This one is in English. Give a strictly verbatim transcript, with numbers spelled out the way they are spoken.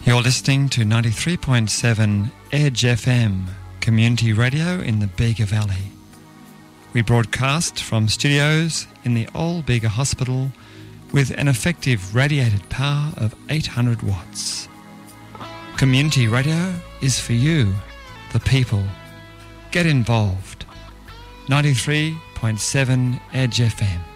You're listening to ninety-three point seven Edge F M, community radio in the Bega Valley. We broadcast from studios in the old Bega Hospital with an effective radiated power of eight hundred watts. Community radio is for you, the people. Get involved. ninety-three point seven Edge F M.